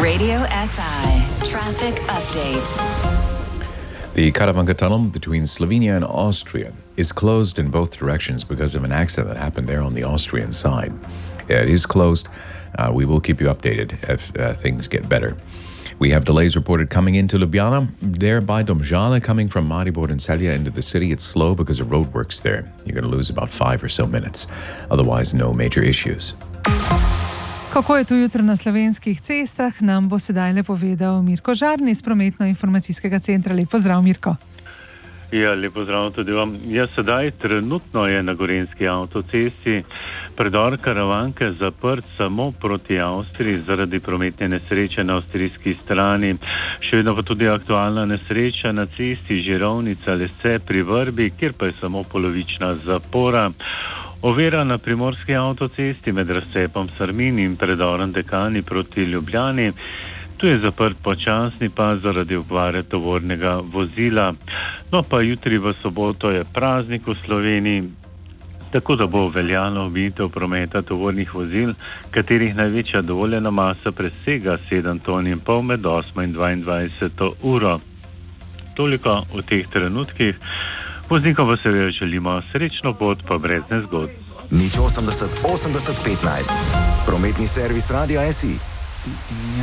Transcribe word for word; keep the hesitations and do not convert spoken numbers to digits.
Radio S I Traffic Update. The Karavanka Tunnel between Slovenia and Austria is closed in both directions because of an accident that happened there on the Austrian side. It is closed. Uh, we will keep you updated if uh, things get better. We have delays reported coming into Ljubljana. There by Domžale, coming from Maribor and Celje into the city. It's slow because of roadworks there. You're going to lose about five or so minutes. Otherwise, no major issues. Kako je to jutro na slovenskih cestah, nam bo sedaj le povedal Mirko Žarn iz Prometno-informacijskega centra. Lep pozdrav, Mirko. Ja, lep pozdrav tudi vam. Ja, sedaj trenutno je na Gorenjski avtocesti predor Karavanke zaprt samo proti Avstriji zaradi prometne nesreče na avstrijski strani. Še vedno pa tudi aktualna nesreča na cesti Žirovnica-Lesce pri Vrbi, kjer pa je samo polovična zapora. Ovira na primorski avtocesti med razcepom Sarmin in predorom Dekani proti Ljubljani. Tu je zaprt počasni pas zaradi okvare tovornega vozila. No pa jutri v soboto je praznik v Sloveniji, tako da bo veljalo omejitev prometa tovornih vozil, katerih največja dovoljena masa presega sedem ton in pol med osmo in dvaindvajseto uro. Toliko v teh trenutkih. Voznikom pa seveda želimo srečno pot, pa brez nezgod. Nič osemdeset osemdeset petnajst. Prometni servis Radia S I.